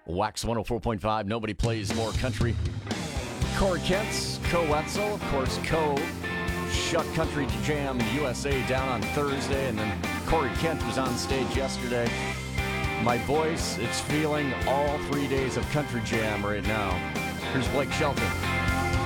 Wax 104.5, nobody plays more country. Corey Kent's Co Wetzel, of course, Co shut Country Jam USA down on Thursday, and then Corey Kent was on stage yesterday. My voice, it's feeling all 3 days of Country Jam right now. Here's Blake Shelton.